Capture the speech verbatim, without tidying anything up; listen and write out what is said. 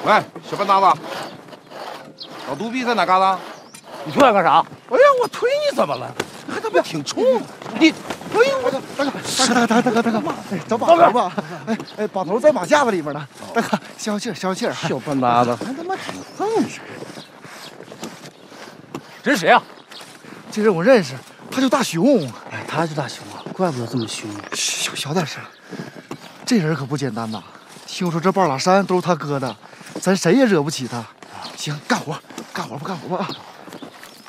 喂，小笨蛋子，老肚皮在哪旮瘩？ 你出来干啥？ 哎呀，我推你怎么了？你还他妈挺冲！你，哎呦我操！ 大哥，大哥，大哥，大哥，大哥，哎，找把头吧！哎哎，把头在马架子里面呢。大哥，消消气儿，消消气儿。 小笨蛋子，还他妈挺横实。 这是谁啊？ 这人我认识，他叫大熊。 哎，他是大熊啊，怪不得这么凶。 小小点声，这人可不简单呐。听说这半拉山都是他割的，咱谁也惹不起他。行，干活，干活吧，干活吧。